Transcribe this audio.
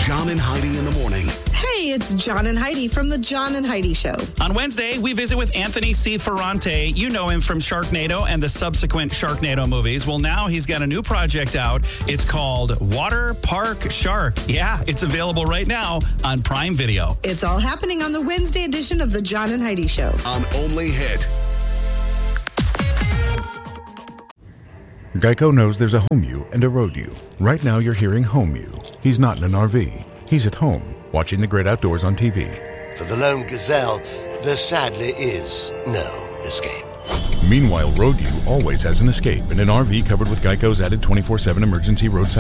John and Heidi in the morning. Hey, it's John and Heidi from the John and Heidi Show. On Wednesday, we visit with Anthony C. Ferrante. You know him from Sharknado and the subsequent Sharknado movies. Well, now he's got a new project out. It's called Water Park Shark. Yeah, it's available right now on Prime Video. It's all happening on the Wednesday edition of the John and Heidi Show. On Only Hit. Geico knows there's a home you and a road you. Right now you're hearing home you. He's not in an RV. He's at home, watching the great outdoors on TV. For the lone gazelle, there sadly is no escape. Meanwhile, road you always has an escape in an RV covered with Geico's added 24/7 emergency roadside